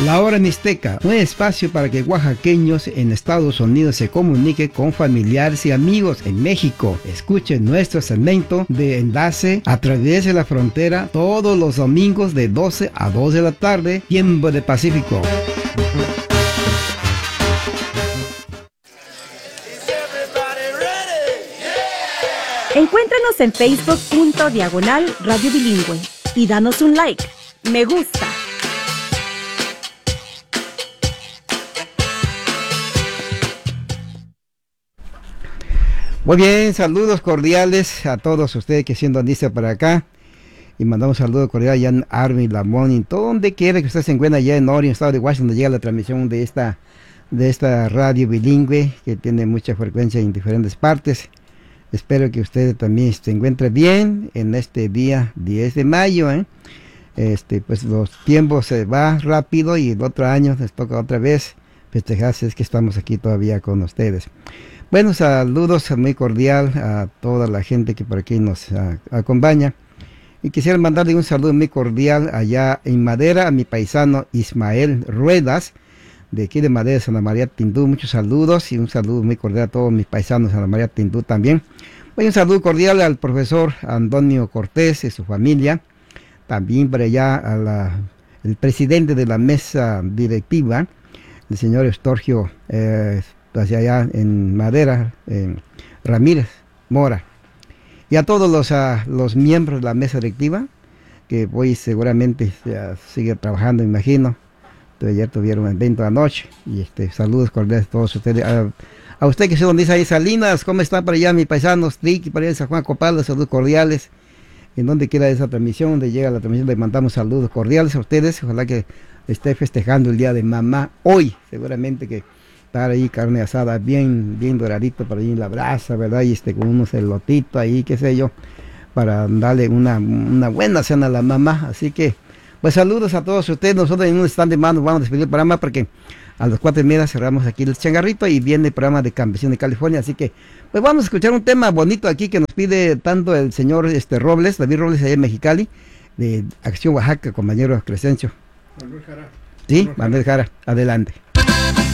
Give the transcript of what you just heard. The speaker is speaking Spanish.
La Hora Mixteca, un espacio para que oaxaqueños en Estados Unidos se comuniquen con familiares y amigos en México. Escuchen nuestro segmento de enlace a través de la frontera todos los domingos de 12 a 2 de la tarde, tiempo de Pacífico. Encuéntranos en Facebook.diagonal Radio Bilingüe y danos un like, me gusta. Muy bien, saludos cordiales a todos ustedes que siendo anista para acá. Y mandamos un saludo cordial allá en Armin, Lamont, y donde quiera que usted se encuentre allá en Oregon, estado de Washington, donde llega la transmisión de esta radio bilingüe que tiene mucha frecuencia en diferentes partes. Espero que usted también se encuentre bien en este día 10 de mayo. Pues los tiempos se va rápido y el otro año les toca otra vez festejar, si es que estamos aquí todavía con ustedes. Bueno, saludos muy cordial a toda la gente que por aquí nos acompaña. Y quisiera mandarle un saludo muy cordial allá en Madera a mi paisano Ismael Ruedas, de aquí de Madera, Santa María Tindú. Muchos saludos y un saludo muy cordial a todos mis paisanos de Santa María Tindú también. Un saludo cordial al profesor Antonio Cortés y su familia. También por allá el presidente de la mesa directiva, el señor Estorgio, hacia allá en Madera, Ramírez Mora. Y a todos los miembros de la mesa directiva, que hoy seguramente sigue trabajando, imagino. Ayer tuvieron un evento anoche. Y saludos cordiales a todos ustedes. A usted que se donde dice ahí, Salinas, ¿cómo está para allá mi paisano? Triqui, para allá San Juan Copala, saludos cordiales. En donde quiera esa transmisión, donde llega la transmisión, le mandamos saludos cordiales a ustedes. Ojalá que esté festejando el día de mamá hoy. Seguramente que estar ahí carne asada bien doradito para ahí en la brasa, ¿verdad? Y con unos elotitos ahí, qué sé yo, para darle una buena cena a la mamá. Así que, pues saludos a todos ustedes. Nosotros en un stand de mano vamos a despedir el programa porque a las 4:30 cerramos aquí el changarrito y viene el programa de Campesino de California. Así que, pues vamos a escuchar un tema bonito aquí que nos pide tanto el señor Robles, David Robles, allá en Mexicali, de Acción Oaxaca, compañero Crescencio. Manuel Jara. Sí, Manuel Jara, adelante.